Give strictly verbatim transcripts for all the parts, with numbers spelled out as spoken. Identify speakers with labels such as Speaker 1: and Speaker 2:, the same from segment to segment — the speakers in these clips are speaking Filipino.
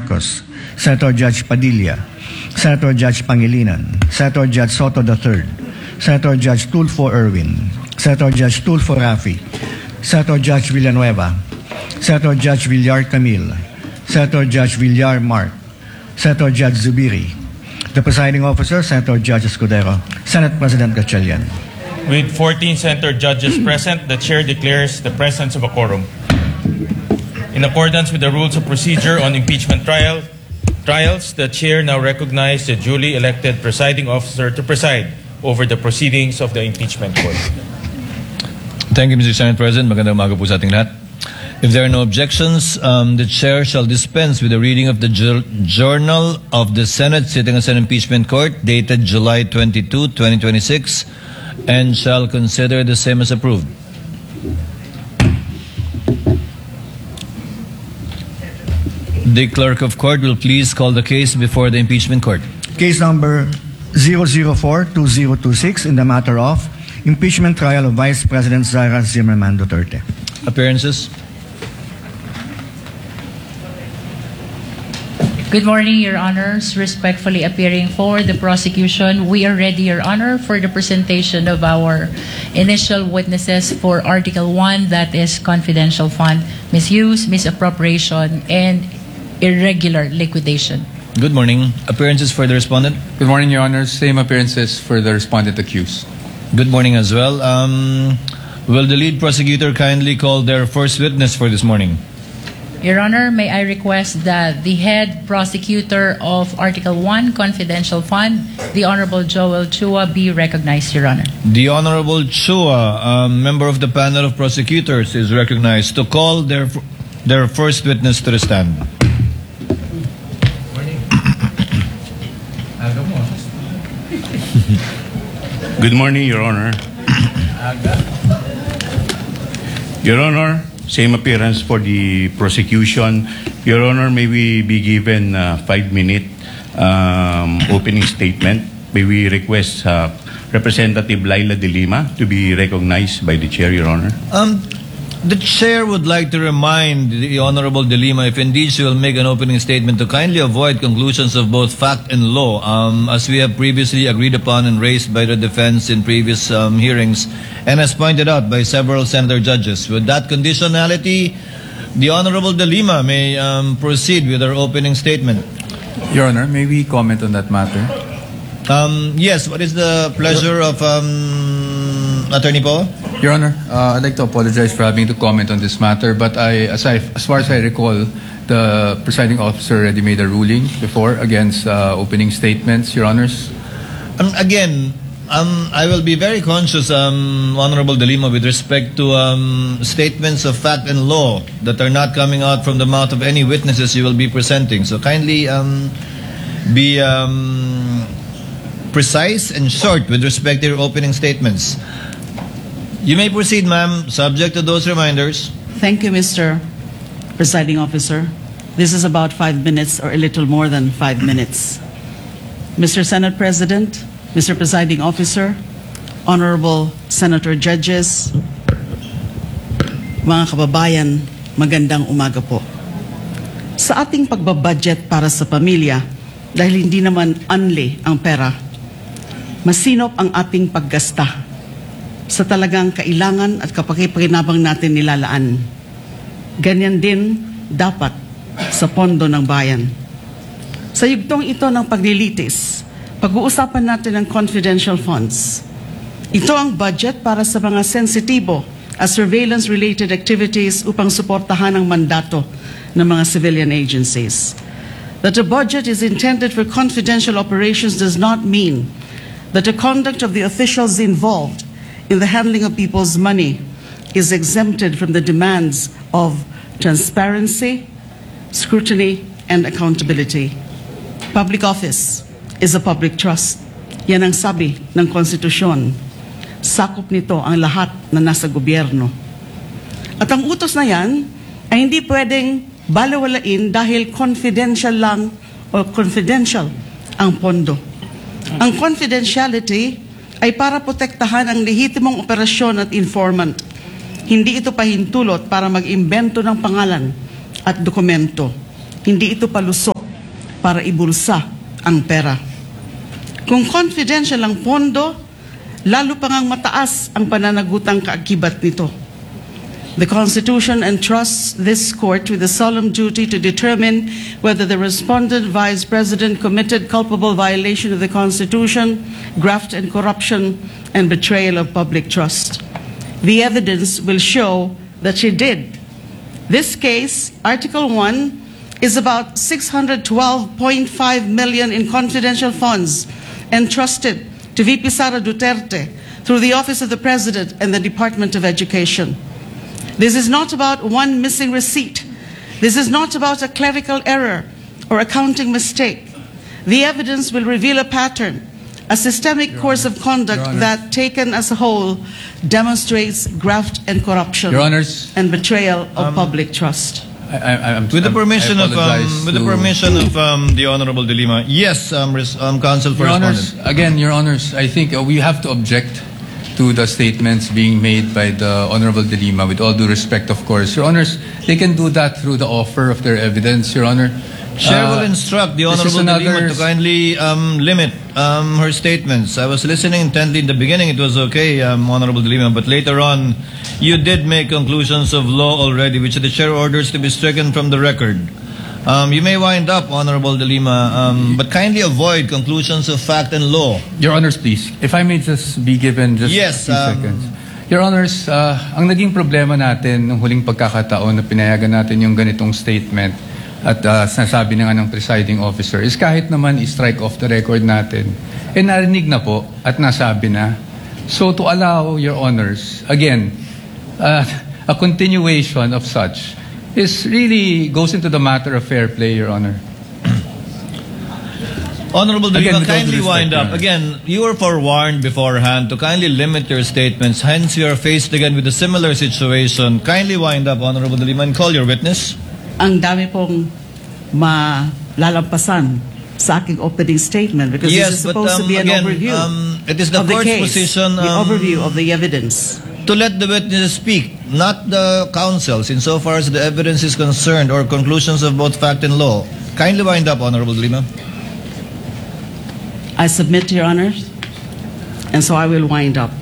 Speaker 1: Marcos, Senator Judge Padilla, Senator Judge Pangilinan, Senator Judge Soto the third, Senator Judge Tulfo Erwin, Senator Judge Tulfo Rafi, Senator Judge Villanueva, Senator Judge Villar Camille, Senator Judge Villar Mark, Senator Judge Zubiri, the presiding officer, Senator Judge Escudero, Senate President Gatchalian.
Speaker 2: With fourteen Senator Judges present, the Chair declares the presence of a quorum. In accordance with the rules of procedure on impeachment trial, trials, the Chair now recognizes the duly elected presiding officer to preside over the proceedings of the impeachment court.
Speaker 3: Thank you, Mister Senate President. Magandang umaga po sa ating lahat. If there are no objections, um, the Chair shall dispense with the reading of the ju Journal of the Senate sitting as an impeachment court dated July twenty-second, twenty twenty-six and shall consider the same as approved. The Clerk of Court will please call the case before the impeachment court.
Speaker 1: Case number zero zero four two zero two six in the matter of impeachment trial of Vice President Sara Zimmerman Duterte.
Speaker 3: Appearances.
Speaker 4: Good morning, Your Honors. Respectfully appearing for the prosecution, we are ready, Your Honor, for the presentation of our initial witnesses for Article one, that is confidential fund misuse, misappropriation, and irregular liquidation.
Speaker 3: Good morning. Appearances for the respondent.
Speaker 5: Good morning, Your Honors. Same appearances for the respondent accused.
Speaker 3: Good morning as well. Um, will the lead prosecutor kindly call their first witness for this morning?
Speaker 4: Your Honor, may I request that the head prosecutor of Article one, Confidential Fund, the Honorable Joel Chua, be recognized, Your Honor.
Speaker 3: The Honorable Chua, a member of the panel of prosecutors, is recognized to call their, their first witness to the stand.
Speaker 6: Good morning, Your Honor. Your Honor, same appearance for the prosecution. Your Honor, may we be given a five-minute um, opening statement. May we request uh, Representative Laila De Lima to be recognized by the Chair, Your Honor.
Speaker 3: Um, the Chair would like to remind the Honorable De Lima, if indeed she will make an opening statement, to kindly avoid conclusions of both fact and law, um, as we have previously agreed upon and raised by the defense in previous um, hearings, and as pointed out by several Senator judges. With that conditionality, the Honorable De Lima may um, proceed with her opening statement.
Speaker 5: Your Honor, may we comment on that matter?
Speaker 3: Um, yes, what is the pleasure of um, Attorney Poe?
Speaker 5: Your Honor, uh, I'd like to apologize for having to comment on this matter, but I, as, I, as far as I recall, the presiding officer already made a ruling before against uh, opening statements, Your Honors.
Speaker 3: Um, again, um, I will be very conscious, um, Honorable De Lima, with respect to um, statements of fact and law that are not coming out from the mouth of any witnesses you will be presenting. So kindly um, be um, precise and short with respect to your opening statements. You may proceed, ma'am, subject to those reminders.
Speaker 7: Thank you, Mister Presiding Officer. This is about five minutes or a little more than five minutes. Mister Senate President, Mister Presiding Officer, Honorable Senator Judges, mga kababayan, magandang umaga po. Sa ating pagbabudget para sa pamilya, dahil hindi naman unli ang pera, masinop ang ating paggasta sa talagang kailangan at kapakipakinabang natin nilalaan. Ganyan din dapat sa pondo ng bayan. Sa yugtong ito ng paglilitis, pag-uusapan natin ang confidential funds. Ito ang budget para sa mga sensitibo at surveillance-related activities upang suportahan ang mandato ng mga civilian agencies. That a budget is intended for confidential operations does not mean that the conduct of the officials involved in the handling of people's money is exempted from the demands of transparency, scrutiny, and accountability. Public office is a public trust. Yan ang sabi ng konstitusyon. Sakop nito ang lahat na nasa gobyerno. At ang utos na yan ay hindi pwedeng balewalain dahil confidential lang o confidential ang pondo. Ang confidentiality ay para protektahan ang lehitimong operasyon at informant. Hindi ito pahintulot para mag-imbento ng pangalan at dokumento. Hindi ito palusot para ibulsa ang pera. Kung confidential ang pondo, lalo pa ngang mataas ang pananagutang kaakibat nito. The Constitution entrusts this court with the solemn duty to determine whether the respondent vice president committed culpable violation of the Constitution, graft and corruption, and betrayal of public trust. The evidence will show that she did. This case, Article one, is about six hundred twelve point five million in confidential funds entrusted to V P Sara Duterte through the Office of the President and the Department of Education. This is not about one missing receipt. This is not about a clerical error or accounting mistake. The evidence will reveal a pattern, a systemic course of conduct that, taken as a whole, demonstrates graft and corruption
Speaker 5: Your Honors,
Speaker 7: and betrayal of public trust.
Speaker 5: I, I, I'm,
Speaker 3: With the
Speaker 5: I'm-
Speaker 3: permission
Speaker 5: I
Speaker 3: of um,
Speaker 5: apologize
Speaker 3: with the
Speaker 5: to-
Speaker 3: permission of um, the Honorable De Lima, yes, um, res- um, Counsel for
Speaker 5: Your
Speaker 3: Respondent.
Speaker 5: Honors, again, Your Honors, I think uh, we have to object to the statements being made by the Honorable De Lima, with all due respect, of course. Your Honors, they can do that through the offer of their evidence, Your Honor.
Speaker 3: Chair
Speaker 5: Uh,
Speaker 3: will instruct the
Speaker 5: this is
Speaker 3: Honorable De Lima
Speaker 5: another-
Speaker 3: to kindly um, limit um, her statements. I was listening intently in the beginning. It was okay, um, Honorable De Lima, but later on, you did make conclusions of law already, which the Chair orders to be stricken from the record. Um, you may wind up, Honorable De Lima, um, but kindly avoid conclusions of fact and law.
Speaker 5: Your Honors, please, if I may just be given just
Speaker 3: Yes,
Speaker 5: a few
Speaker 3: um,
Speaker 5: seconds. Your Honors, uh, ang naging problema natin nung huling pagkakataon na pinayagan natin yung ganitong statement at uh, sinasabi na nga ng presiding officer is kahit naman i-strike off the record natin, eh narinig na po at nasabi na. So to allow, Your Honors, again, uh, a continuation of such is really goes into the matter of fair play, Your Honor.
Speaker 3: Honorable De
Speaker 5: Again,
Speaker 3: Lima,
Speaker 5: with all due
Speaker 3: kindly
Speaker 5: respect,
Speaker 3: wind
Speaker 5: Your
Speaker 3: up.
Speaker 5: Honor.
Speaker 3: Again, you were forewarned beforehand to kindly limit your statements. Hence, you are faced again with a similar situation. Kindly wind up, Honorable De Lima, and call your witness.
Speaker 7: Ang dami pong malalampasan sa aking opening statement because
Speaker 3: Yes,
Speaker 7: this is
Speaker 3: but,
Speaker 7: supposed to
Speaker 3: um,
Speaker 7: be an
Speaker 3: again,
Speaker 7: overview
Speaker 3: um, it is the
Speaker 7: of the
Speaker 3: court's
Speaker 7: case,
Speaker 3: position,
Speaker 7: the
Speaker 3: um,
Speaker 7: overview of the evidence.
Speaker 3: To let the witnesses speak, not the counsels, insofar as the evidence is concerned or conclusions of both fact and law. Kindly wind up, Honorable De Lima.
Speaker 7: I submit to your honors, and so I will wind up.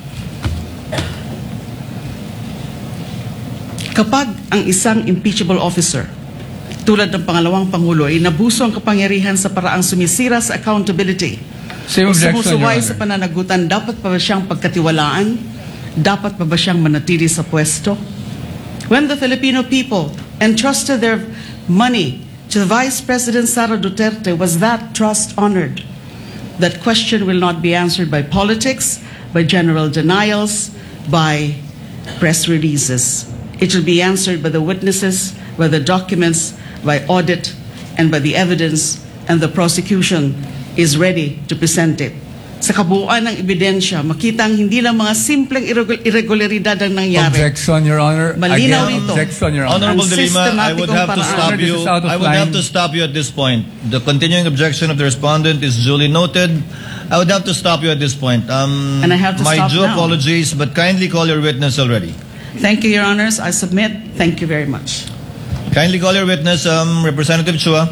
Speaker 7: Kapag ang isang impeachable officer, tulad ng pangalawang Pangulo, ay nabuso ang kapangyarihan sa paraang sumisira sa accountability
Speaker 5: Same
Speaker 7: o
Speaker 5: objection, Your
Speaker 7: sumusuway
Speaker 5: Honor.
Speaker 7: sa pananagutan, dapat pa ba siyang pagkatiwalaan? Dapat pa ba siyang manatili sa pwesto? When the Filipino people entrusted their money to Vice President Sara Duterte, was that trust honored? That question will not be answered by politics, by general denials, by press releases. It will be answered by the witnesses, by the documents, by audit, and by the evidence, and the prosecution is ready to present it. Sa kabuuan ng ebidensya, makitang hindi lang mga simpleng irregu- irregularidad ang nangyari.
Speaker 5: Objection, Your Honor.
Speaker 7: Malinaw
Speaker 5: Again,
Speaker 7: ito.
Speaker 5: objection, Your Honor.
Speaker 3: Honorable
Speaker 7: Ang
Speaker 3: De Lima, I would
Speaker 7: sistematikong
Speaker 3: have to
Speaker 7: paraan.
Speaker 3: stop
Speaker 5: Honor, this
Speaker 3: you.
Speaker 5: is out of
Speaker 3: I would have
Speaker 5: line.
Speaker 3: to stop you at this point. The continuing objection of the respondent is duly noted. I would have to stop you at this point. Um,
Speaker 7: And I have to
Speaker 3: my
Speaker 7: stop
Speaker 3: due
Speaker 7: now.
Speaker 3: apologies, but kindly call your witness already.
Speaker 7: Thank you, Your Honors. I submit. Thank you very much.
Speaker 3: Kindly call your witness, um, Representative Chua.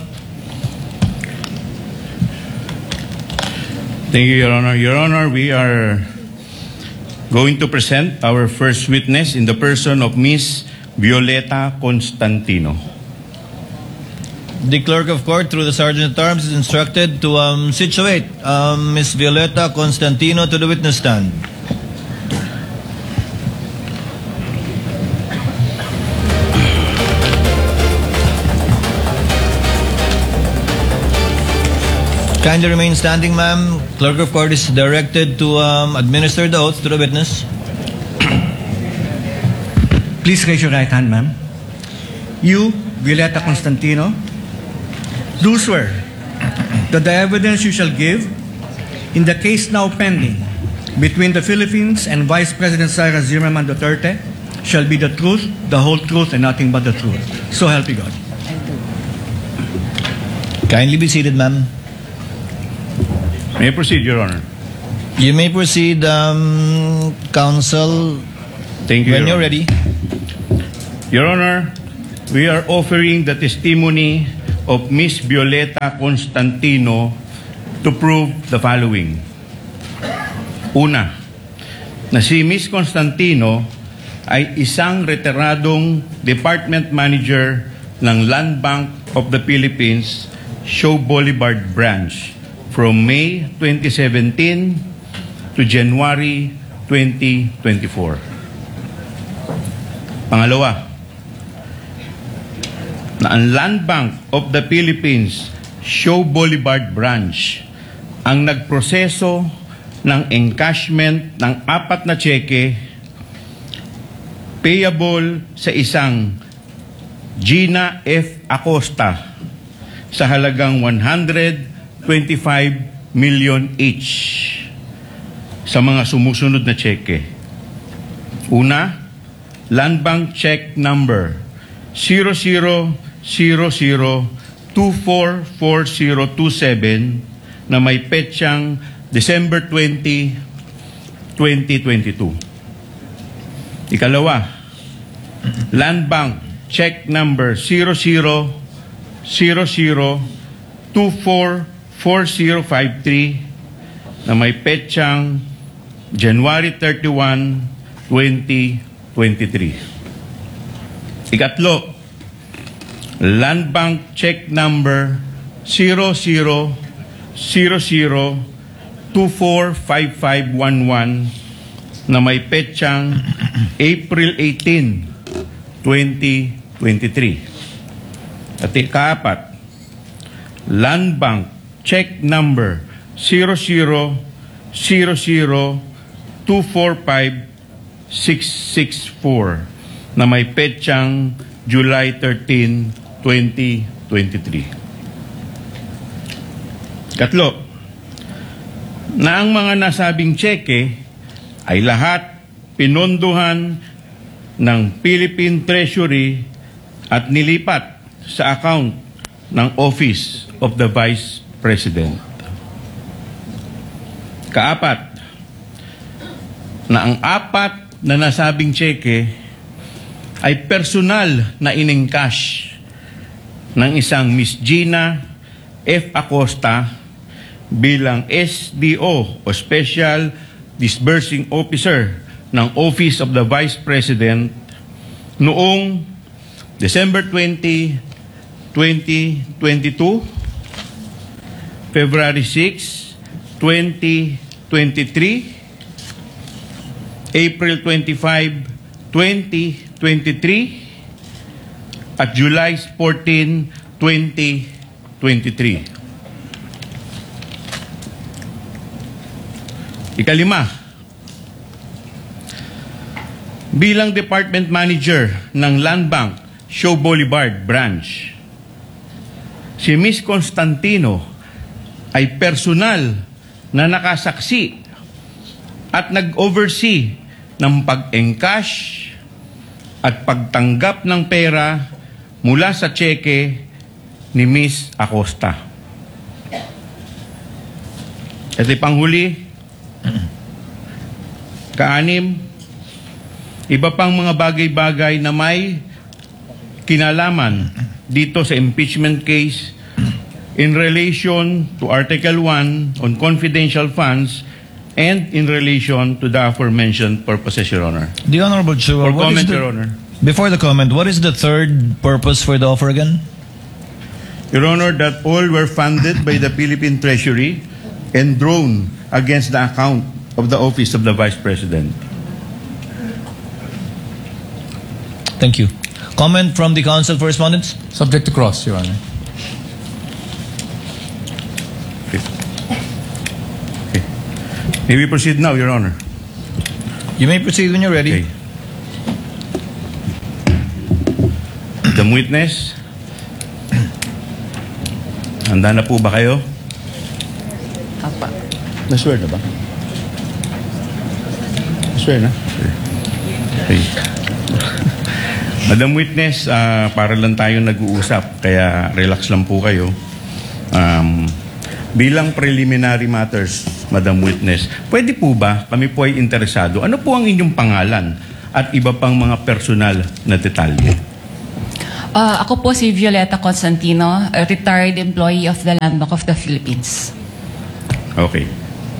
Speaker 6: Thank you, Your Honor. Your Honor, we are going to present our first witness in the person of Miss Violeta Constantino.
Speaker 3: The clerk of court, through the sergeant at arms, is instructed to um, situate um, Miss Violeta Constantino to the witness stand. Kindly remain standing, ma'am. Clerk of court is directed to um, administer the oath to the witness.
Speaker 1: Please raise your right hand, ma'am. You, Violeta Constantino, do swear that the evidence you shall give in the case now pending between the Philippines and Vice President Sara Zimmerman Duterte shall be the truth, the whole truth, and nothing but the truth. So help you God.
Speaker 3: Kindly be seated, ma'am.
Speaker 6: May I proceed, Your Honor?
Speaker 3: You may proceed, um, counsel,
Speaker 6: Thank you,
Speaker 3: when
Speaker 6: Your
Speaker 3: you're
Speaker 6: Honor.
Speaker 3: ready.
Speaker 6: Your Honor, we are offering the testimony of Miss Violeta Constantino to prove the following. Una, na si Miss Constantino ay isang retiradong department manager ng Land Bank of the Philippines, Shaw Boulevard Branch from May twenty seventeen to January twenty twenty-four. Pangalawa, na ang Land Bank of the Philippines, Shaw Boulevard Branch, ang nagproseso ng encashment ng apat na tseke payable sa isang Gina F. Acosta sa halagang one hundred twenty-five million each sa mga sumusunod na tseke. Una, Land Bank check number zero zero zero zero two four four zero two seven na may petsang December twentieth, twenty twenty-two. Ikalawa, Land Bank check number zero zero zero zero two four four zero five three na may petsang January thirty-first, twenty twenty-three. Ikatlo, Land Bank check number zero zero zero zero two four five five one one na may petsang April eighteenth, twenty twenty-three. At ikaapat, Land Bank check number zero zero zero zero two four five six six four na may petsang July thirteenth, twenty twenty-three. Katlo, na ang mga nasabing tseke ay lahat pinondohan ng Philippine Treasury at nilipat sa account ng Office of the Vice President. Kaapat, na ang apat na nasabing tseke ay personal na inengcash ng isang Miss Gina F. Acosta bilang S D O o Special Disbursing Officer ng Office of the Vice President noong December twentieth, twenty twenty-two, February sixth, twenty twenty-three, April twenty-fifth, twenty twenty-three, at July fourteenth, twenty twenty-three. Ikalima, bilang Department Manager ng Land Bank, Shaw Boulevard Branch, si Miss Constantino ay personal na nakasaksi at nag-oversee ng pag-encash at pagtanggap ng pera mula sa tseke ni Miss Acosta. At ipanghuli, kaanim, iba pang mga bagay-bagay na may kinalaman dito sa impeachment case in relation to Article one on confidential funds and in relation to the aforementioned purposes, Your Honor.
Speaker 3: The Honorable Chua,
Speaker 6: For
Speaker 3: what
Speaker 6: comment,
Speaker 3: is the,
Speaker 6: Your Honor.
Speaker 3: before the comment, what is the third purpose for the offer again?
Speaker 6: Your Honor, that all were funded by the Philippine Treasury and drawn against the account of the Office of the Vice President.
Speaker 3: Thank you. Comment from the Council for Respondents?
Speaker 5: Subject to cross, Your Honor.
Speaker 6: Okay. Okay. May we proceed now, Your Honor?
Speaker 3: You may proceed when you're ready.
Speaker 6: Okay. The witness, handa na po ba kayo?
Speaker 7: Apa.
Speaker 6: Na-swear na ba? Na-swear na? Okay. Madam Witness, uh, para lang tayo nag-uusap, kaya relax lang po kayo. Um, bilang preliminary matters, Madam Witness, pwede po ba, kami po ay interesado, ano po ang inyong pangalan at iba pang mga personal na detalye?
Speaker 8: Uh, ako po si Violeta Constantino, a retired employee of the Land Bank of the Philippines.
Speaker 6: Okay.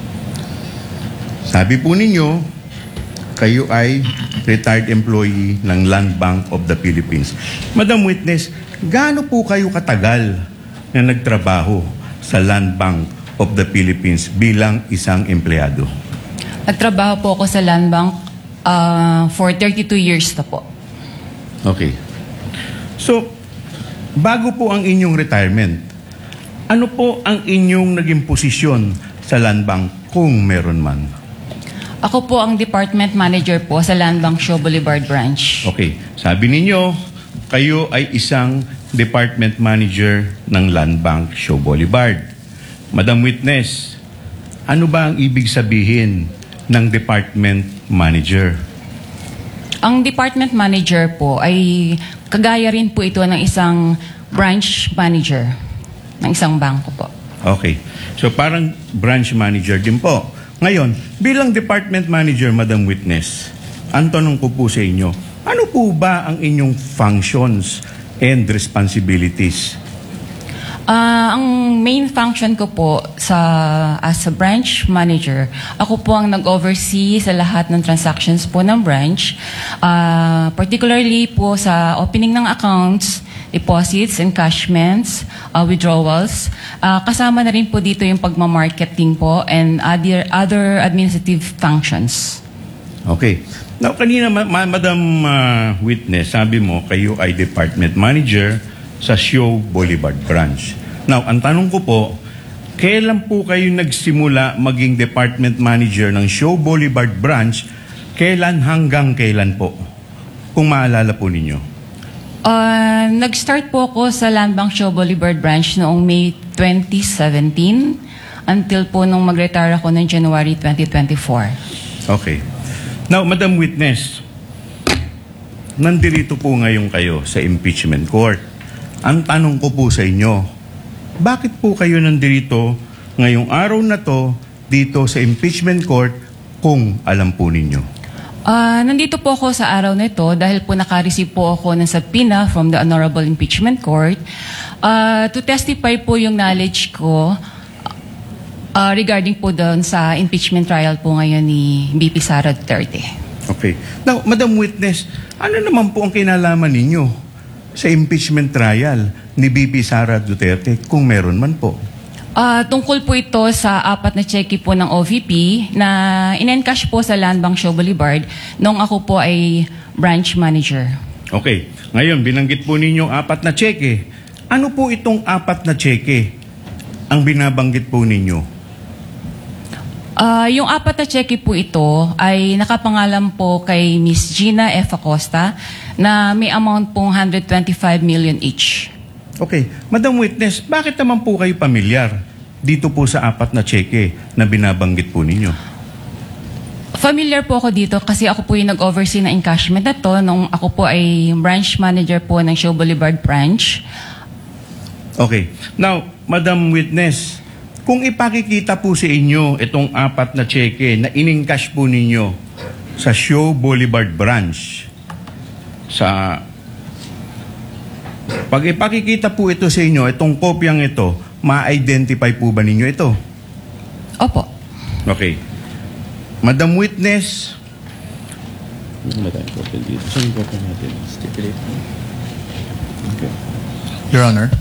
Speaker 6: Sabi po ninyo, kayo ay retired employee ng Land Bank of the Philippines. Madam Witness, gaano po kayo katagal na nagtrabaho sa Land Bank of the Philippines bilang isang empleyado?
Speaker 8: Nagtrabaho po ako sa Land Bank uh, for thirty-two years na po.
Speaker 6: Okay. So, bago po ang inyong retirement, ano po ang inyong naging posisyon sa Land Bank kung meron man?
Speaker 8: Ako po ang department manager po sa Land Bank Shaw Boulevard branch.
Speaker 6: Okay. Sabi ninyo, kayo ay isang department manager ng Land Bank Shaw Boulevard. Madam Witness, ano ba ang ibig sabihin ng department manager?
Speaker 8: Ang department manager po ay kagaya rin po ito ng isang branch manager ng isang bangko po.
Speaker 6: Okay. So parang branch manager din po. Ngayon, bilang department manager, Madam Witness, ang tanong ko po sa inyo, ano po ba ang inyong functions and responsibilities?
Speaker 8: Uh, ang main function ko po sa as a branch manager, ako po ang nag-oversee sa lahat ng transactions po ng branch, uh, particularly po sa opening ng accounts, deposits, encashments, uh, withdrawals. Uh, kasama na rin po dito yung pagmamarketing po and other, other administrative functions.
Speaker 6: Okay. Now, kanina, ma- ma- Madam uh, Witness, sabi mo, kayo ay department manager sa Shaw Boulevard branch. Now, ang tanong ko po, kailan po kayo nagsimula maging department manager ng Shaw Boulevard branch? Kailan hanggang kailan po? Kung maalala po ninyo.
Speaker 8: Uh, nag-start po ako sa Land Bank Shaw Boulevard branch noong May twenty seventeen until po nung mag-retire ako ng January twenty twenty-four.
Speaker 6: Okay. Now, Madam Witness, nandirito po ngayon kayo sa impeachment court. Ang tanong ko po sa inyo, bakit po kayo nandirito ngayong araw na to dito sa impeachment court kung alam po ninyo?
Speaker 8: Uh, nandito po ako sa araw na ito dahil po naka-receive po ako ng subpoena from the Honorable Impeachment Court uh, to testify po yung knowledge ko uh, regarding po doon sa impeachment trial po ngayon ni B P Sara Duterte.
Speaker 6: Okay. Now, Madam Witness, ano naman po ang kinalaman ninyo sa impeachment trial ni B P Sara Duterte kung meron man po?
Speaker 8: Uh, tungkol po ito sa apat na cheque po ng O V P na in-encash po sa Land Bank Shaw Boulevard nung ako po ay branch manager.
Speaker 6: Okay. Ngayon, binanggit po ninyo apat na cheque. Ano po itong apat na cheque ang binabanggit po ninyo?
Speaker 8: Uh, yung apat na cheque po ito ay nakapangalan po kay Miss Gina F. Acosta na may amount pong one hundred twenty-five million each.
Speaker 6: Okay. Madam Witness, bakit naman po kayo pamilyar dito po sa apat na cheque na binabanggit po ninyo?
Speaker 8: Familiar po ako dito kasi ako po yung nag-oversee ng encashment na to nung ako po ay branch manager po ng Shaw Boulevard branch.
Speaker 6: Okay. Now, Madam Witness, kung ipakikita po sa inyo itong apat na cheque na in-encash po ninyo sa Shaw Boulevard branch, sa pag ipakikita po ito sa inyo, itong kopyang ito, ma-identify po ba ninyo ito?
Speaker 8: Opo.
Speaker 6: Okay. Madam Witness,
Speaker 5: Your Honor.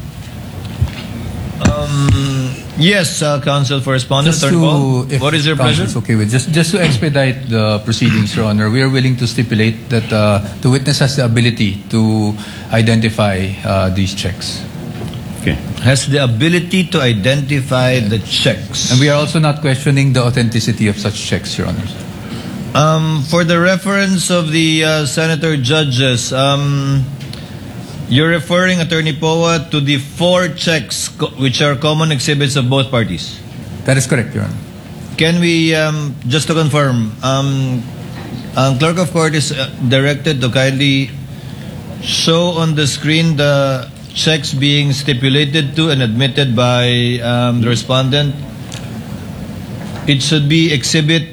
Speaker 3: Um, yes, uh, Counsel for Respondent.
Speaker 5: Just
Speaker 3: Attorney Paul,
Speaker 5: to, if
Speaker 3: what is your pleasure?
Speaker 5: Counsel is okay with, just, just to expedite the proceedings, Your Honor, we are willing to stipulate that uh, the witness has the ability to identify uh, these checks.
Speaker 6: okay.
Speaker 3: Has the ability to identify the checks.
Speaker 5: And we are also not questioning the authenticity of such checks, Your Honor.
Speaker 3: Um, for the reference of the uh, Senator judges, um, you're referring, Attorney Poa, to the four checks co- which are common exhibits of both parties.
Speaker 5: That is correct, Your Honor.
Speaker 3: Can we, um, just to confirm, um, ang Clerk of Court is uh, directed to kindly show on the screen the checks being stipulated to and admitted by um, the respondent. It should be exhibit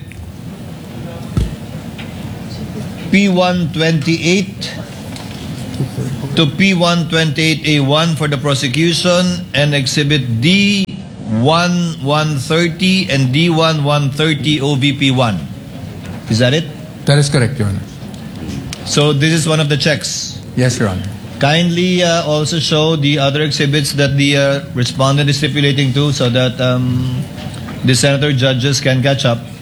Speaker 3: P one twenty-eight to P one twenty-eight A one for the prosecution and Exhibit D one one thirty and D one one thirty O V P one. Is that it?
Speaker 5: That is correct, Your Honor.
Speaker 3: So this is one of the checks.
Speaker 5: Yes, Your Honor.
Speaker 3: Kindly uh, also show the other exhibits that the uh, respondent is stipulating to so that um, the senator judges can catch up.